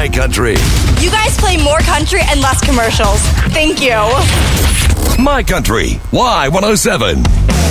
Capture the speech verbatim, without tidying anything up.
My Country. You guys play more country and less commercials. Thank you. My Country. Y one oh seven.